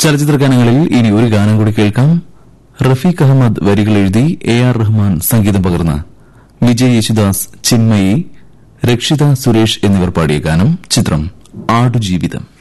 ചലച്ചിത്ര ഗാനങ്ങളിൽ ഇനി ഒരു ഗാനം കൂടി കേൾക്കാം. റഫീഖ് അഹമ്മദ് വരികൾ എഴുതി AR റഹ്മാൻ സംഗീതം പകർന്ന് വിജയ് യേശുദാസ്, ചിന്മയി, രക്ഷിത സുരേഷ് എന്നിവർ പാടിയ ഗാനം. ചിത്രം ആടുജീവിതം.